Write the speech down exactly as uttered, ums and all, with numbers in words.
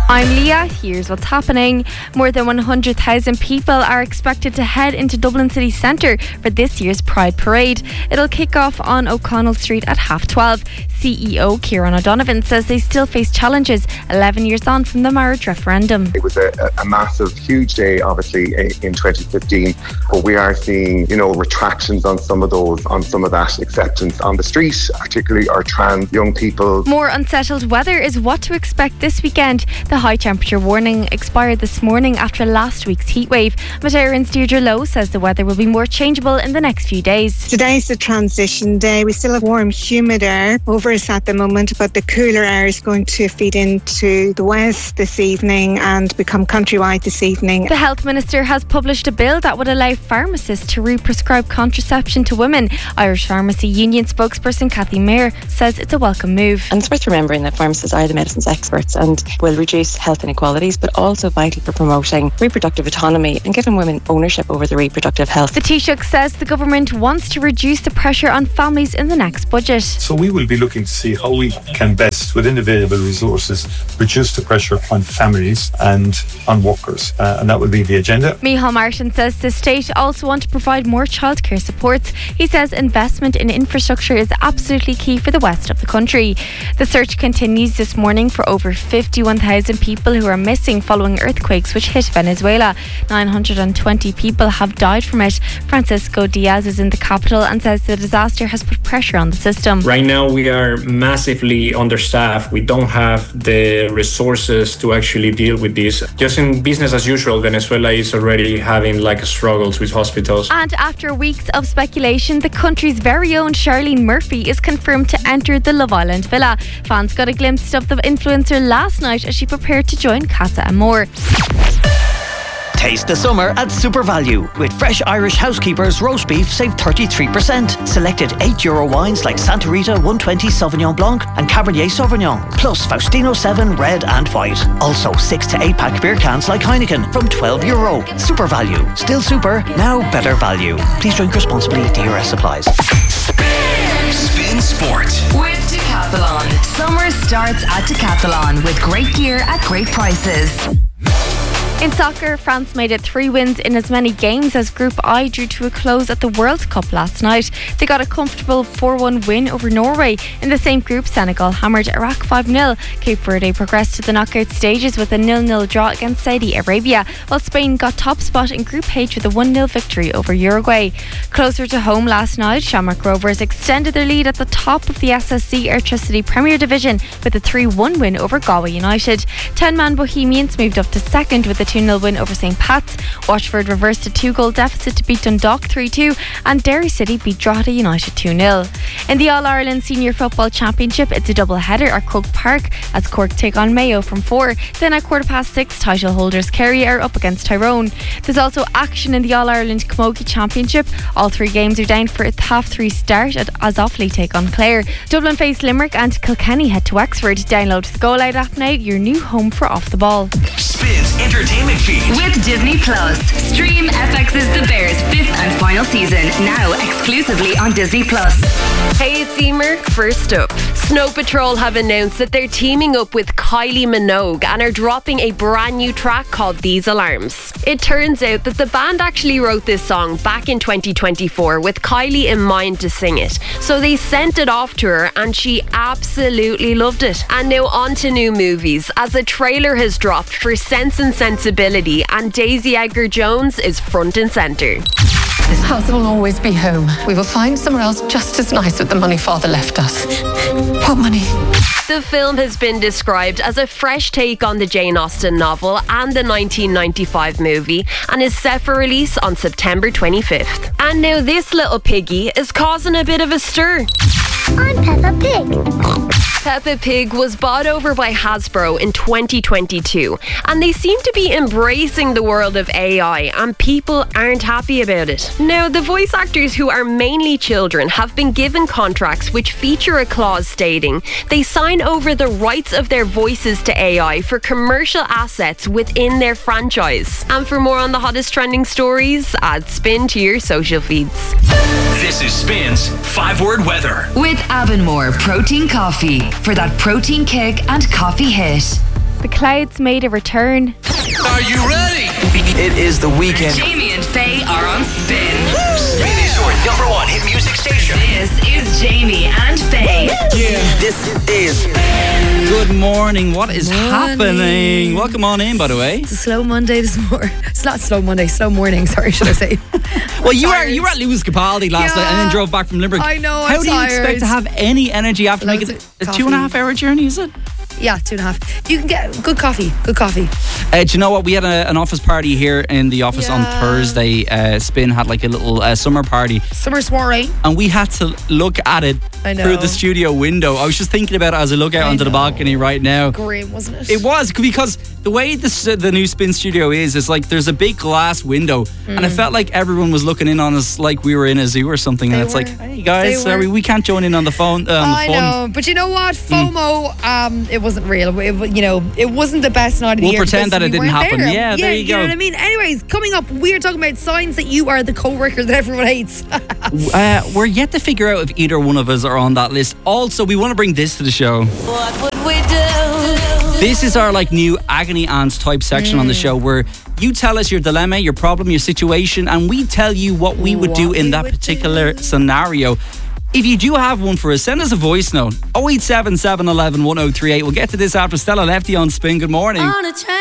I'm Leah, here's what's happening. More than one hundred thousand people are expected to head into Dublin city centre for this year's Pride Parade. It'll kick off on O'Connell Street at half twelve. C E O Kieran O'Donovan says they still face challenges eleven years on from the marriage referendum. It was a, a massive, huge day, obviously, in twenty fifteen, but we are seeing, you know, retractions on some of those, on some of that acceptance on the street, particularly our trans young people. More unsettled weather is what to expect this weekend. The high temperature warning expired this morning after last week's heatwave. Matarian's Deirdre Lowe says the weather will be more changeable in the next few days. Today's the transition day. We still have warm, humid air over us at the moment, but the cooler air is going to feed into the west this evening and become countrywide this evening. The Health Minister has published a bill that would allow pharmacists to re-prescribe contraception to women. Irish Pharmacy Union spokesperson Kathy Mayer says it's a welcome move. And it's worth remembering that pharmacists are the medicines experts and will reduce health inequalities, but also vital for promoting reproductive autonomy and giving women ownership over their reproductive health. The Taoiseach says the government wants to reduce the pressure on families in the next budget. So we will be looking to see how we can best, within available resources, reduce the pressure on families and on workers, uh, and that will be the agenda. Micheál Martin says the state also want to provide more childcare supports. He says investment in infrastructure is absolutely key for the west of the country. The search continues this morning for over fifty-one thousand people who are missing following earthquakes which hit Venezuela. nine hundred twenty people have died from it. Francisco Diaz is in the capital and says the disaster has put pressure on the system. Right now we are massively understaffed. We don't have the resources to actually deal with this. Just in business as usual, Venezuela is already having like struggles with hospitals. And after weeks of speculation, the country's very own Charlene Murphy is confirmed to enter the Love Island villa. Fans got a glimpse of the influencer last night as she prepared to join Casa Amor. Taste the summer at Super Value. With fresh Irish Housekeepers roast beef, save thirty-three percent. Selected eight euro wines like Santa Rita one twenty Sauvignon Blanc and Cabernet Sauvignon. Plus Faustino seven red and white. Also six to eight pack beer cans like Heineken from twelve euro. Super Value. Still super, now better value. Please drink responsibly. D R S supplies. Spin Sport with Decathlon. Summer starts at Decathlon with great gear at great prices. In soccer, France made it three wins in as many games as Group I drew to a close at the World Cup last night. They got a comfortable four one win over Norway. In the same group, Senegal hammered Iraq five nil. Cape Verde progressed to the knockout stages with a nil nil draw against Saudi Arabia, while Spain got top spot in Group H with a one nil victory over Uruguay. Closer to home last night, Shamrock Rovers extended their lead at the top of the S S C Airtricity Premier Division with a three one win over Galway United. ten-man Bohemians moved up to second with a two nil win over St Pat's. Watford reversed a two-goal deficit to beat Dundalk three two, and Derry City beat Drogheda United two nil. In the All-Ireland Senior Football Championship, it's a double-header at Croke Park as Cork take on Mayo from four. Then at quarter past six, title holders Kerry are up against Tyrone. There's also action in the All-Ireland Camogie Championship. All three games are down for a half-three start as Offaly take on Clare. Dublin face Limerick and Kilkenny head to Wexford. Download the Go Loud app now, your new home for Off the Ball. Spins Entertainment Feed with Disney Plus. Stream F X's The Bears fifth and final season now exclusively on Disney Plus. Hey, it's Emer. First up, Snow Patrol have announced that they're teaming up with Kylie Minogue and are dropping a brand new track called These Alarms. It turns out that the band actually wrote this song back in twenty twenty-four with Kylie in mind to sing it. So they sent it off to her and she absolutely loved it. And now on to new movies, as a trailer has dropped for Sense and Sensibility and Daisy Edgar-Jones is front and centre. This house will always be home. We will find somewhere else just as nice with the money Father left us. What money? The film has been described as a fresh take on the Jane Austen novel and the nineteen ninety-five movie and is set for release on September twenty-fifth. And now this little piggy is causing a bit of a stir. I'm Peppa Pig. Peppa Pig was bought over by Hasbro in twenty twenty-two, and they seem to be embracing the world of A I, and people aren't happy about it. Now, the voice actors, who are mainly children, have been given contracts which feature a clause stating they sign over the rights of their voices to A I for commercial assets within their franchise. And for more on the hottest trending stories, add Spin to your social feeds. This is Spin's five-word weather. With Avonmore Protein Coffee for that protein kick and coffee hit. The clouds made a return. Are you ready? It is the weekend. Jamie and Faye are on Spin. Spin is your number one hit music station. This is Jamie and Faye. Yeah. This is Good morning. What is Morning. happening? Welcome on in, by the way. It's a slow Monday this morning. It's not slow Monday, slow morning, sorry, should I say. Well, you were you were at Lewis Capaldi last Yeah. night and then drove back from Limerick. I know, How I'm do you expect tired. to have any energy after Loads making of a coffee. two and a half hour journey, is it? Yeah, two and a half. You can get good coffee, good coffee. Uh, do you know what? We had a, an office party here in the office on Yeah. Thursday. Uh, Spin had like a little uh, summer party. Summer soiree. And we had to look at it I know. through the studio window. I was just thinking about it as I look out I onto the know. balcony right now. Grim, wasn't it? It was, because the way this, uh, the new Spin studio is, is like there's a big glass window, and it Mm. felt like everyone was looking in on us like we were in a zoo or something. They and it's were. like, hey guys, They sorry, were. we can't join in on the phone. Uh, on the I fun. know, but you know what? FOMO, um, it wasn't real. It, you know, it wasn't the best night of the We'll year. pretend because that it we didn't weren't happen. There. Yeah, there you you know go. what I mean? Anyways, coming up, we are talking about signs that you are the co-worker that everyone hates. Uh, we're yet to figure out if either one of us are on that list. Also, we want to bring this to the show. What would we do? This is our like new agony aunts type section on the show, where you tell us your dilemma, your problem, your situation, and we tell you what we would do in that particular scenario. If you do have one for us, send us a voice note. oh eight seven seven, one one, one oh three eight. We'll get to this after Stella Lefty on Spin. Good morning. On a train.